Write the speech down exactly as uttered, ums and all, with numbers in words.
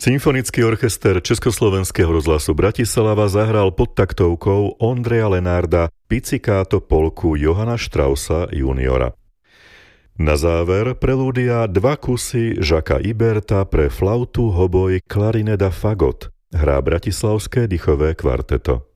Symfonický orchester Československého rozhlasu Bratislava zahral pod taktovkou Ondreja Lenárda pizzicato polku Johana Straussa juniora. Na záver prelúdia dva kusy Jacquesa Iberta pre flautu, hoboj, klarinet a fagot. Hrá Bratislavské dychové kvarteto.